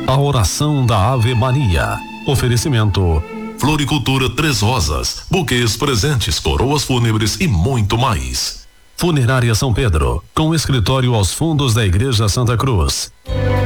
A oração da Ave Maria. Oferecimento Floricultura Três Rosas, buquês, presentes, coroas fúnebres e muito mais. Funerária São Pedro, com escritório aos fundos da Igreja Santa Cruz.